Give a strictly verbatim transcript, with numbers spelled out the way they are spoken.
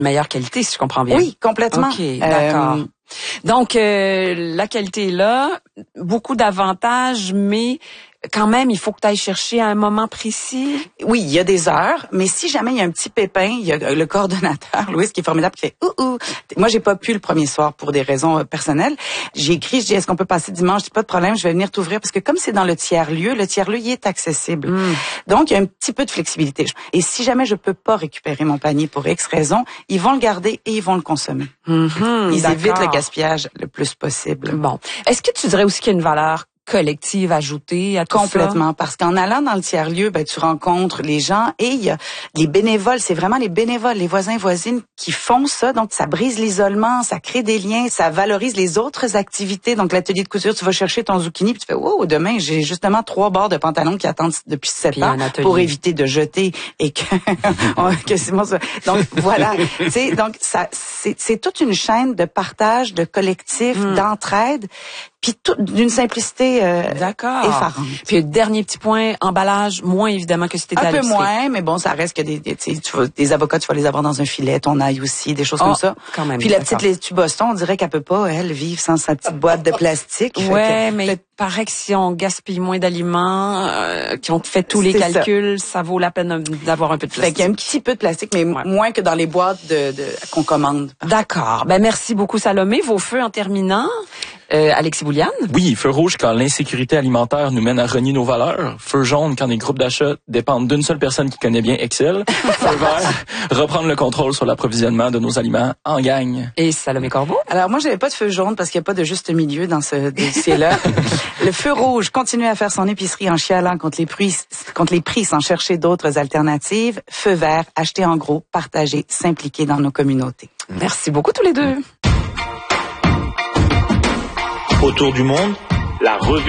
Meilleure qualité, si je comprends bien. Oui, complètement. OK, d'accord. Euh, Donc, euh, la qualité est là, beaucoup d'avantages, mais quand même, il faut que tu ailles chercher à un moment précis. Oui, il y a des heures, mais si jamais il y a un petit pépin, il y a le coordonnateur, Louis, qui est formidable, qui fait « ouh, ouh ». Moi, j'ai pas pu le premier soir pour des raisons personnelles. J'ai écrit, je dis « Est-ce qu'on peut passer dimanche? » Je dis « Pas de problème, je vais venir t'ouvrir. » Parce que comme c'est dans le tiers-lieu, le tiers-lieu, il est accessible. Mm. Donc, il y a un petit peu de flexibilité. Et si jamais je peux pas récupérer mon panier pour X raison, ils vont le garder et ils vont le consommer. Mm-hmm, ils évitent le gaspillage le plus possible. Bon. Est-ce que tu dirais aussi qu'il y a une valeur collective ajoutée à tout complètement ça? Parce qu'en allant dans le tiers-lieu, ben tu rencontres les gens et il y a les bénévoles, c'est vraiment les bénévoles, les voisins et voisines qui font ça, donc ça brise l'isolement, ça crée des liens, ça valorise les autres activités. Donc l'atelier de couture, tu vas chercher ton zucchini puis tu fais wow, demain j'ai justement trois barres de pantalon qui attendent depuis sept ans pour éviter de jeter et que, que c'est bon ça. Donc voilà, tu sais, donc ça c'est c'est toute une chaîne de partage, de collectif, mm. d'entraide. Puis tout d'une simplicité euh, D'accord. effarante. Puis dernier petit point, emballage moins évidemment que si t'étais à l'épicerie. Un peu moins, mais bon, ça reste que des, des, tu vas, des avocats, tu vas les avoir dans un filet, ton ail aussi, des choses oh, comme ça. Quand même. Puis la petite laitue Boston, on dirait qu'elle peut pas, elle, vivre sans sa petite boîte de plastique. Ouais, que, mais fait, il paraît que si on gaspille moins d'aliments, euh, qui ont fait tous les calculs, ça. ça vaut la peine d'avoir un peu de plastique. Fait qu'il y a un petit peu de plastique, mais ouais. moins que dans les boîtes de, de qu'on commande. D'accord. Ben merci beaucoup Salomé. Vos feux en terminant. Euh, Alexis Bouliane? Oui, feu rouge quand l'insécurité alimentaire nous mène à renier nos valeurs. Feu jaune quand les groupes d'achat dépendent d'une seule personne qui connaît bien Excel. Feu vert, reprendre le contrôle sur l'approvisionnement de nos aliments en gang. Et Salomé Corbeau? Alors moi, j'avais pas de feu jaune parce qu'il n'y a pas de juste milieu dans ce dossier-là. Le feu rouge, continuer à faire son épicerie en chialant contre les prix, contre les prix sans chercher d'autres alternatives. Feu vert, acheter en gros, partager, s'impliquer dans nos communautés. Merci beaucoup tous les deux. Autour du monde, la revue